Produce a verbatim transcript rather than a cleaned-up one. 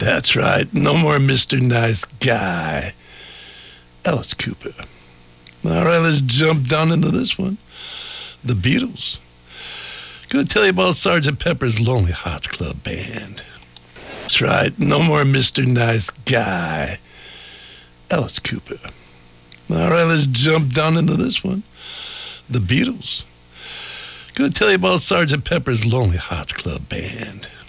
That's right. No more Mister Nice Guy. Alice Cooper. All right, let's jump down into this one. The Beatles. Gonna tell you about Sergeant Pepper's Lonely Hearts Club Band. That's right. No more Mister Nice Guy. Alice Cooper. All right, let's jump down into this one. The Beatles. Gonna tell you about Sergeant Pepper's Lonely Hearts Club Band.